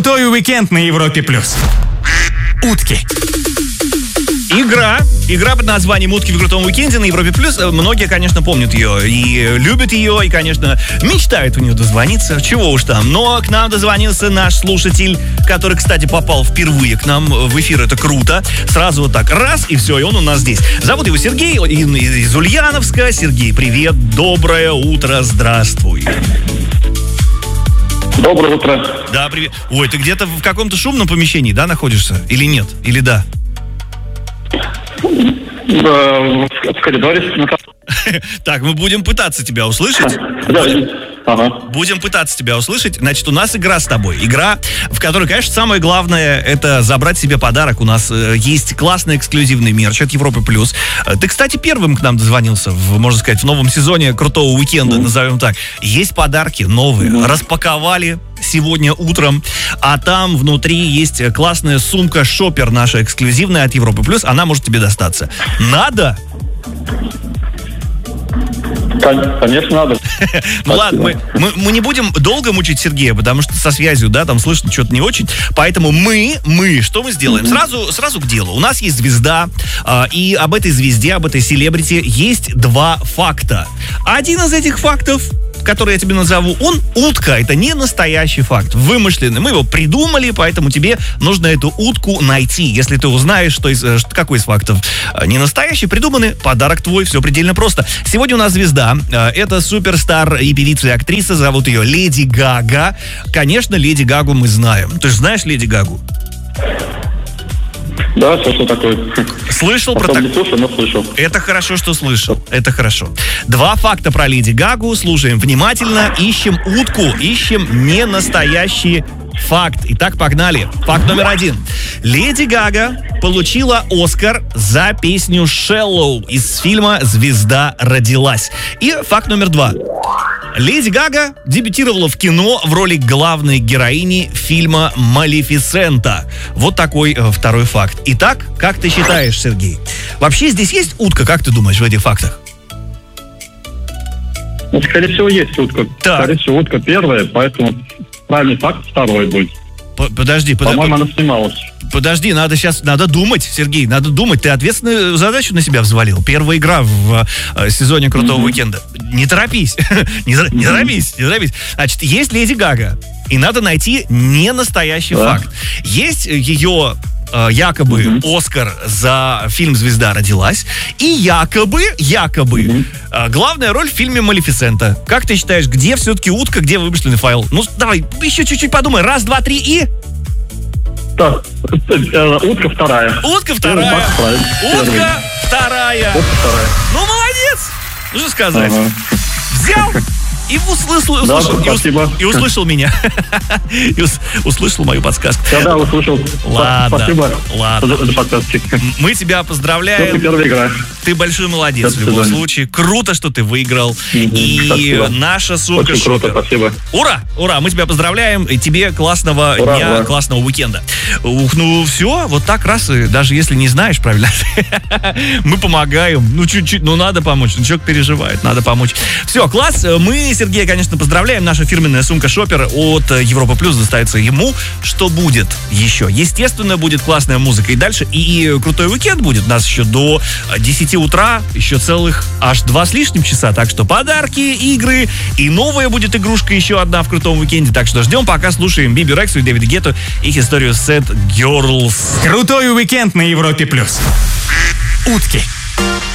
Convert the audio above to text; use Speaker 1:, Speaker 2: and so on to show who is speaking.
Speaker 1: Крутой уикенд на Европе+. Утки. Игра под названием «Утки в крутом уикенде» на Европе+. Многие, конечно, помнят ее и любят ее, и, конечно, мечтают в нее дозвониться. Чего уж там. Но к нам дозвонился наш слушатель, который, кстати, попал впервые к нам в эфир. Это круто. Сразу вот так раз, и все, и он у нас здесь. Зовут его Сергей, из Ульяновска. Сергей, привет, доброе утро, здравствуй.
Speaker 2: Доброе утро.
Speaker 1: Да, привет. Ой, ты где-то в каком-то шумном помещении, да, находишься? Или нет? Или да?
Speaker 2: В коридоре.
Speaker 1: Так, мы будем пытаться тебя услышать.
Speaker 2: Ага.
Speaker 1: Будем пытаться тебя услышать. Значит, у нас игра с тобой. Игра, в которой, конечно, самое главное — это забрать себе подарок. У нас есть классный эксклюзивный мерч от Европы+. Ты, кстати, первым к нам дозвонился, можно сказать, в новом сезоне крутого уикенда, назовем так. Есть подарки новые. Распаковали сегодня утром, а там внутри есть классная сумка-шопер наша эксклюзивная от Европы+. Она может тебе достаться. Надо?
Speaker 2: Конечно, надо.
Speaker 1: Ну ладно, мы не будем долго мучить Сергея, потому что со связью, да, там слышно что-то не очень. Поэтому что мы сделаем? Сразу к делу. У нас есть звезда, и об этой звезде, об этой селебрити есть два факта. Один из этих фактов, который я тебе назову, он утка. Это не настоящий факт, вымышленный. Мы его придумали, поэтому тебе нужно эту утку найти. Если ты узнаешь, какой из фактов не настоящий, придуманный, подарок твой. Все предельно просто. Сегодня у нас звезда. Это суперстар и певица, и актриса. Зовут ее Леди Гага. Конечно, Леди Гагу мы знаем. Ты же знаешь Леди Гагу?
Speaker 2: Да, слышал такое.
Speaker 1: Слышал про
Speaker 2: такое? Не слышал, но слышал.
Speaker 1: Это хорошо, что слышал. Это хорошо. Два факта про Леди Гагу. Слушаем внимательно. Ищем утку. Ищем ненастоящий факт. Итак, погнали. Факт номер 1. Леди Гага получила Оскар за песню «Shallow» из фильма «Звезда родилась». И факт номер 2. Леди Гага дебютировала в кино в роли главной героини фильма «Малефисента». Вот такой второй факт. Итак, как ты считаешь, Сергей? Вообще здесь есть утка, как ты думаешь, в этих фактах?
Speaker 2: Ну, скорее всего, есть утка.
Speaker 1: Так.
Speaker 2: Скорее всего, утка первая, поэтому правильный факт второй будет.
Speaker 1: Подожди.
Speaker 2: По-моему, она снималась.
Speaker 1: Подожди, надо думать, Сергей, надо думать. Ты ответственную задачу на себя взвалил. Первая игра в сезоне крутого уикенда. Не торопись. Не торопись. Значит, есть Леди Гага, и надо найти ненастоящий факт. Есть ее якобы Оскар за фильм «Звезда родилась», и якобы главная роль в фильме «Малефисента». Как ты считаешь, где все-таки утка, где вымышленный файл? Ну, давай, еще чуть-чуть подумай. Раз, два, три и...
Speaker 2: Так, утка вторая.
Speaker 1: Утка вторая. Ну, молодец! Ну, что сказать? Взял и услышал меня. И услышал мою подсказку.
Speaker 2: Да, услышал.
Speaker 1: Ладно.
Speaker 2: Спасибо.
Speaker 1: За подсказки. Мы тебя поздравляем.
Speaker 2: Первая игра.
Speaker 1: Ты большой молодец в любом случае. Круто, что ты выиграл. И наша сумка шопер.
Speaker 2: Спасибо.
Speaker 1: Ура! Мы тебя поздравляем. И тебе классного дня, классного уикенда. Ну все, вот так раз, и даже если не знаешь правильно, мы помогаем. Ну чуть-чуть, надо помочь. Человек переживает, надо помочь. Все, класс. Мы Сергея, конечно, поздравляем. Наша фирменная сумка шопер от Европа Плюс достанется ему. Что будет еще? Естественно, будет классная музыка и дальше. И крутой уикенд будет у нас еще до 10 утра. Еще целых аж 2 с лишним часа. Так что подарки, игры. И новая будет игрушка еще одна в крутом уикенде. Так что ждем, пока слушаем Биби Рексу и Дэвида Гетту, их историю Sad Girls.
Speaker 3: Крутой уикенд на Европе Плюс. Утки.